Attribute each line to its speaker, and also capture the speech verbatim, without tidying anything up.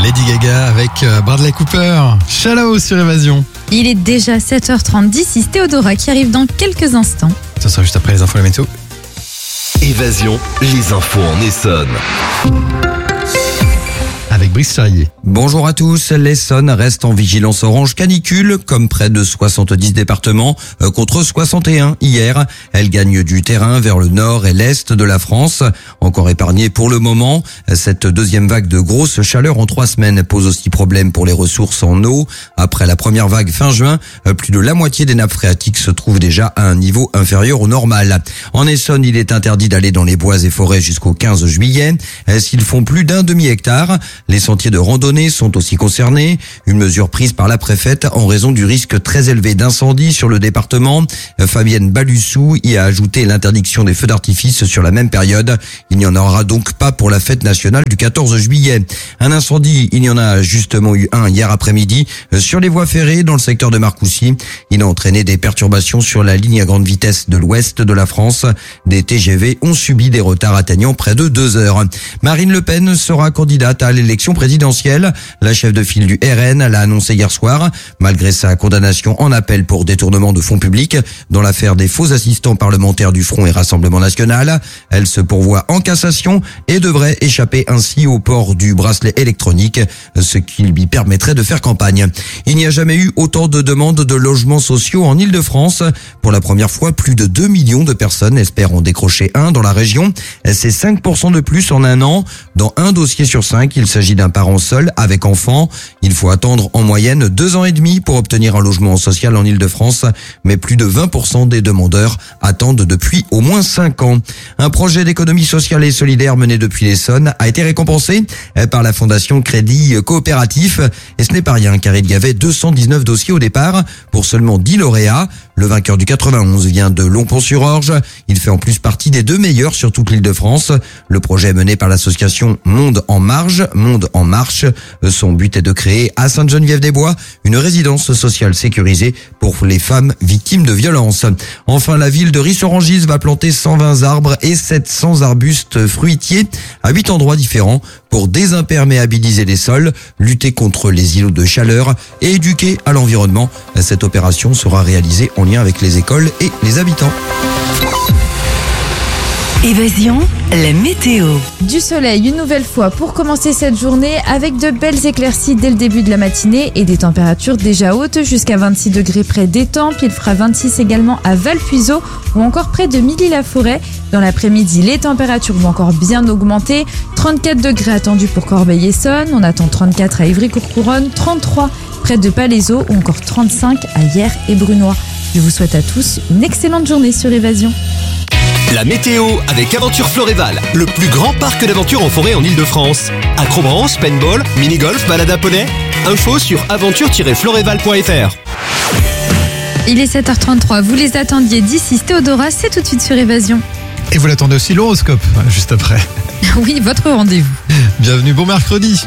Speaker 1: Lady Gaga avec euh, Bradley Cooper. Shallow sur Évasion.
Speaker 2: Il est déjà sept heures trente, d'ici Théodora qui arrive dans quelques instants.
Speaker 1: Ça sera juste après les infos et la météo.
Speaker 3: Évasion, les infos en Essonne.
Speaker 1: Avec Brice Charrier.
Speaker 4: Bonjour à tous, l'Essonne reste en vigilance orange canicule, comme près de soixante-dix départements, euh, contre soixante et un hier. Elle gagne du terrain vers le nord et l'est de la France. Encore épargnée pour le moment, cette deuxième vague de grosse chaleur en trois semaines pose aussi problème pour les ressources en eau. Après la première vague fin juin, euh, plus de la moitié des nappes phréatiques se trouvent déjà à un niveau inférieur au normal. En Essonne, il est interdit d'aller dans les bois et forêts jusqu'au quinze juillet. Euh, s'ils font plus d'un demi-hectare, les sentiers de randonnée sont aussi concernés. Une mesure prise par la préfète en raison du risque très élevé d'incendie sur le département. Fabienne Balussou y a ajouté l'interdiction des feux d'artifice sur la même période. Il n'y en aura donc pas pour la fête nationale du quatorze juillet. Un incendie, il y en a justement eu un hier après-midi sur les voies ferrées dans le secteur de Marcoussis. Il a entraîné des perturbations sur la ligne à grande vitesse de l'ouest de la France. Des T G V ont subi des retards atteignant près de deux heures. Marine Le Pen sera candidate à l'élection présidentielle. La chef de file du R N l'a annoncé hier soir, malgré sa condamnation en appel pour détournement de fonds publics dans l'affaire des faux assistants parlementaires du Front et Rassemblement National. Elle se pourvoit en cassation et devrait échapper ainsi au port du bracelet électronique, ce qui lui permettrait de faire campagne. Il n'y a jamais eu autant de demandes de logements sociaux en Île-de-France. Pour la première fois, plus de deux millions de personnes espèrent en décrocher un dans la région. C'est cinq pour cent de plus en un an. Dans un dossier sur cinq, il s'agit d'un parent seul avec enfant. Il faut attendre en moyenne deux ans et demi pour obtenir un logement social en Île-de-France, mais plus de vingt pour cent des demandeurs attendent depuis au moins cinq ans. Un projet d'économie sociale et solidaire mené depuis l'Essonne a été récompensé par la Fondation Crédit Coopératif. Et ce n'est pas rien car il y avait deux cent dix-neuf dossiers au départ pour seulement dix lauréats. Le vainqueur du quatre-vingt-onze vient de Longpont-sur-Orge. Il fait en plus partie des deux meilleurs sur toute l'Île-de-France. Le projet est mené par l'association Monde en Marge, Monde en Marche. Son but est de créer à Sainte-Geneviève-des-Bois une résidence sociale sécurisée pour les femmes victimes de violences. Enfin, la ville de Ris-Orangis va planter cent vingt arbres et sept cents arbustes fruitiers à huit endroits différents pour désimperméabiliser les sols, lutter contre les îlots de chaleur et éduquer à l'environnement. Cette opération sera réalisée en lien avec les écoles et les habitants.
Speaker 5: Évasion, la météo.
Speaker 2: Du soleil une nouvelle fois pour commencer cette journée avec de belles éclaircies dès le début de la matinée et des températures déjà hautes jusqu'à vingt-six degrés près d'Étampes. Il fera vingt-six également à Valpuiseau ou encore près de Milly-la-Forêt. Dans l'après-midi, les températures vont encore bien augmenter. trente-quatre degrés attendus pour Corbeil-Essonnes. On attend trente-quatre à Ivry-Courcouronnes, trente-trois près de Palaiseau ou encore trente-cinq à Hyères et Brunois. Je vous souhaite à tous une excellente journée sur Évasion.
Speaker 3: La météo avec Aventure Floréval, le plus grand parc d'aventure en forêt en Île-de-France. Acrobranche, paintball, mini-golf, balade à poney. Info sur aventure tiret floréval point f r.
Speaker 2: Il est sept heures trente-trois, vous les attendiez d'ici Théodora, c'est tout de suite sur Évasion.
Speaker 1: Et vous l'attendez aussi l'horoscope, juste après.
Speaker 2: Oui, votre rendez-vous.
Speaker 1: Bienvenue, bon mercredi.